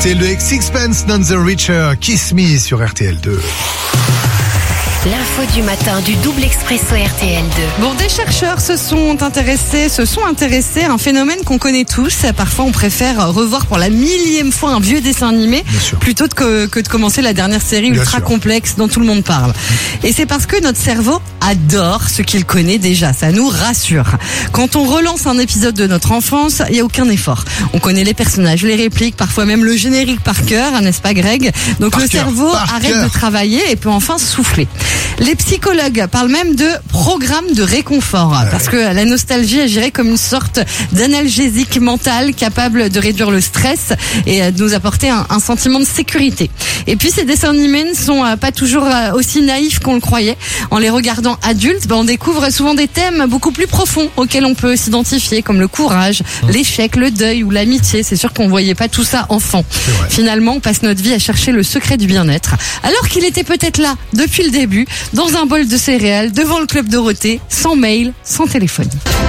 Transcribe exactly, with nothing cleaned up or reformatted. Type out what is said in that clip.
R T L deux avec Sixpence None the Richer, Kiss Me sur R T L deux. L'info du matin du double expresso R T L deux. Bon, des chercheurs se sont intéressés, se sont intéressés à un phénomène qu'on connaît tous. Parfois, on préfère revoir pour la millième fois un vieux dessin animé plutôt que, que de commencer la dernière série Bien ultra sûr. complexe dont tout le monde parle. Et c'est parce que notre cerveau adore ce qu'il connaît déjà. Ça nous rassure. Quand on relance un épisode de notre enfance, il n'y a aucun effort. On connaît les personnages, les répliques, parfois même le générique par cœur, n'est-ce pas Greg? Donc Par le cœur, cerveau par arrête cœur. de travailler et peut enfin souffler. Les psychologues parlent même de programme de réconfort parce que la nostalgie agirait comme une sorte d'analgésique mental capable de réduire le stress et de nous apporter un, un sentiment de sécurité. Et puis ces dessins animés ne sont pas toujours aussi naïfs qu'on le croyait. En les regardant adultes, ben on découvre souvent des thèmes beaucoup plus profonds auxquels on peut s'identifier, comme le courage, l'échec, le deuil ou l'amitié. C'est sûr qu'on voyait pas tout ça enfant. Finalement, on passe notre vie à chercher le secret du bien-être, alors qu'il était peut-être là depuis le début, dans un bol de céréales, devant le Club Dorothée, sans mail, sans téléphone.